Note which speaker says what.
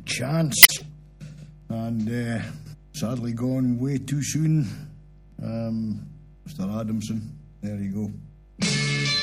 Speaker 1: big chance. And sadly gone way too soon. Mr. Adamson, there you go.